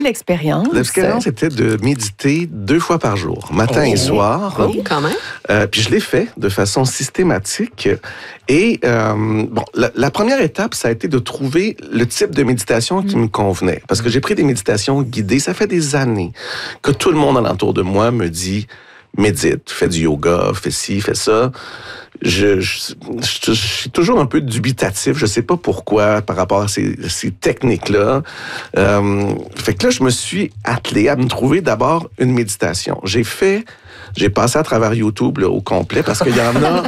L'expérience? L'expérience était de méditer 2 fois par jour, matin et soir. Oui, quand même. Puis je l'ai fait de façon systématique. Et la première étape, ça a été de trouver le type de méditation qui me convenait. Parce que j'ai pris des méditations guidées. Ça fait des années que tout le monde alentour de moi me dit « médite, fais du yoga, fais ci, fais ça ». Je suis toujours un peu dubitatif, je sais pas pourquoi par rapport à ces techniques-là. Fait que là, je me suis attelé à me trouver d'abord une méditation. J'ai passé à travers YouTube là, au complet parce qu'il y en a.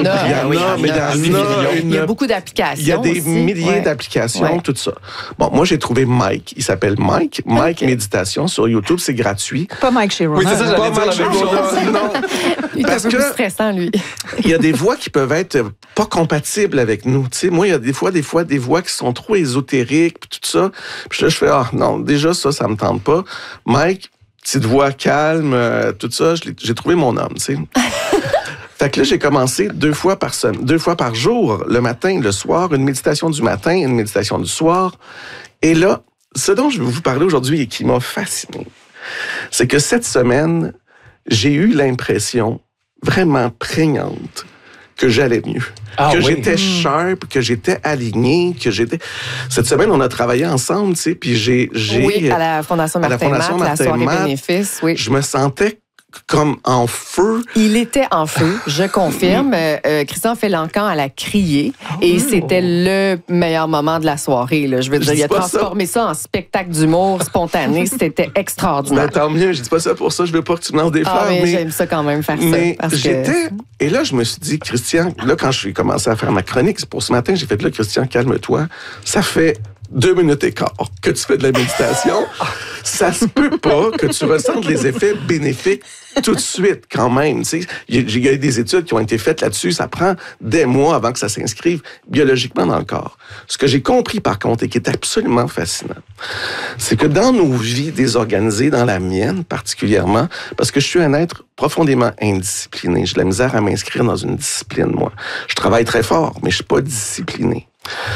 Il y a beaucoup d'applications. Il y a des milliers d'applications, tout ça. Bon, moi, j'ai trouvé Mike. Il s'appelle Mike. Mike Méditation sur YouTube, c'est gratuit. Pas Mike Sheeran. Oui, c'est ça, j'allais dire la même chose. Non. Il est un peu plus stressant, lui. Il y a des voix qui peuvent être pas compatibles avec nous. Tu sais, moi, il y a des fois des voix qui sont trop ésotériques, puis tout ça. Puis là, je fais, non, déjà, ça me tente pas. Mike, petite voix calme, tout ça, j'ai trouvé mon homme, tu sais. Fait que là, j'ai commencé 2 fois par jour, le matin, le soir, une méditation du matin, une méditation du soir. Et là, ce dont je vais vous parler aujourd'hui et qui m'a fasciné, c'est que cette semaine, j'ai eu l'impression vraiment prégnante que j'allais mieux. J'étais sharp, que j'étais aligné, Cette semaine, on a travaillé ensemble, tu sais, puis j'ai... Oui, à la Fondation Martin Matt, la soirée bénéfice, oui. Je me sentais comme en feu. Il était en feu, je confirme. Christian Félancan, elle a crié et c'était le meilleur moment de la soirée. Là. Je veux dire, il a transformé ça en spectacle d'humour spontané. C'était extraordinaire. Ben, tant mieux, je dis pas ça pour ça, je veux pas que tu me lances des fleurs. Mais j'aime ça quand même faire ça. Et là, je me suis dit, Christian, là, quand j'ai commencé à faire ma chronique, pour ce matin, j'ai fait, là, Christian, calme-toi. Ça fait 2 minutes et quart que tu fais de la méditation. Ça se peut pas que tu ressentes les effets bénéfiques tout de suite, quand même. Tu sais, il y a des études qui ont été faites là-dessus. Ça prend des mois avant que ça s'inscrive biologiquement dans le corps. Ce que j'ai compris, par contre, et qui est absolument fascinant, c'est que dans nos vies désorganisées, dans la mienne particulièrement, parce que je suis un être profondément indiscipliné. J'ai de la misère à m'inscrire dans une discipline, moi. Je travaille très fort, mais je suis pas discipliné.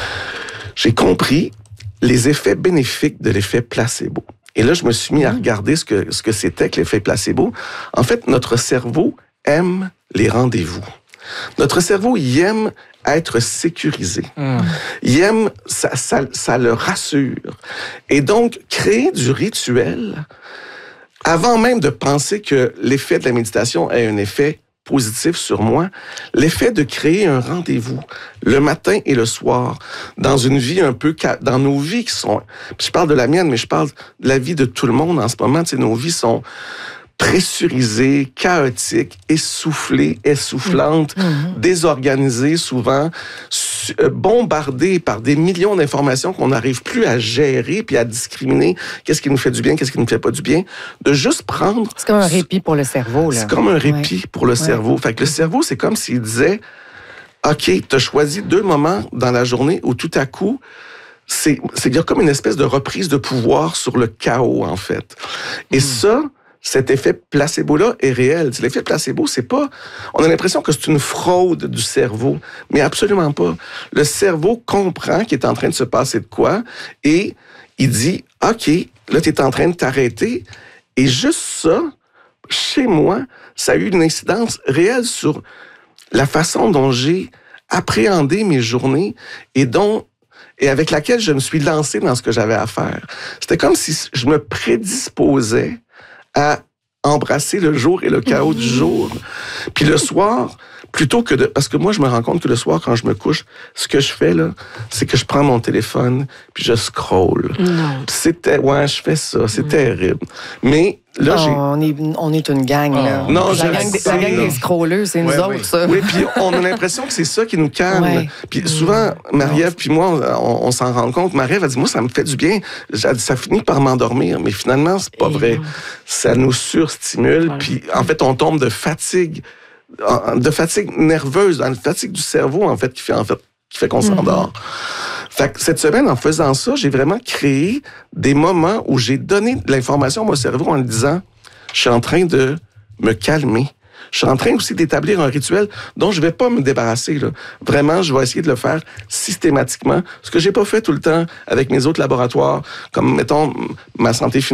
J'ai compris les effets bénéfiques de l'effet placebo. Et là, je me suis mis à regarder ce que c'était que l'effet placebo. En fait, notre cerveau aime les rendez-vous. Notre cerveau, il aime être sécurisé. Il aime, ça le rassure. Et donc, créer du rituel, avant même de penser que l'effet de la méditation ait un effet positif sur moi, l'effet de créer un rendez-vous le matin et le soir dans une vie un peu dans nos vies qui sont, je parle de la mienne, mais je parle de la vie de tout le monde en ce moment. Tu sais, nos vies sont pressurisées, chaotiques, essoufflées, essoufflantes, désorganisées souvent, bombardées par des millions d'informations qu'on n'arrive plus à gérer puis à discriminer qu'est-ce qui nous fait du bien, qu'est-ce qui nous fait pas du bien, de juste prendre... C'est comme un répit pour le cerveau, là. C'est comme un répit pour le cerveau. Fait que le cerveau, c'est comme s'il disait, OK, t'as choisi 2 moments dans la journée où tout à coup, il y a comme une espèce de reprise de pouvoir sur le chaos, en fait. Et ça, cet effet placebo-là est réel. L'effet placebo, c'est pas... On a l'impression que c'est une fraude du cerveau, mais absolument pas. Le cerveau comprend qu'il est en train de se passer de quoi et il dit, OK, là, tu es en train de t'arrêter. Et juste ça, chez moi, ça a eu une incidence réelle sur la façon dont j'ai appréhendé mes journées et avec laquelle je me suis lancé dans ce que j'avais à faire. C'était comme si je me prédisposais à embrasser le jour et le chaos du jour. Puis le soir, plutôt que parce que moi, je me rends compte que le soir, quand je me couche, ce que je fais, là, c'est que je prends mon téléphone, puis je scrolle. Je fais ça, c'est terrible. Mais là, on est une gang, là. Non, la gang des scrolleux, c'est nous autres, ça. Oui, puis on a l'impression que c'est ça qui nous calme. Ouais. Puis souvent, Marie-Ève puis moi, on s'en rend compte. Marie-Ève a dit, moi, ça me fait du bien. Ça finit par m'endormir. Mais finalement, c'est pas vrai. Ça nous surstimule. Puis en fait, on tombe de fatigue nerveuse, dans la fatigue du cerveau, en fait, qui fait qu'on s'endort. Fait que cette semaine, en faisant ça, j'ai vraiment créé des moments où j'ai donné de l'information à mon cerveau en lui disant, je suis en train de me calmer. Je suis en train aussi d'établir un rituel dont je vais pas me débarrasser, là. Vraiment, je vais essayer de le faire systématiquement. Ce que j'ai pas fait tout le temps avec mes autres laboratoires, comme, mettons, ma santé financière.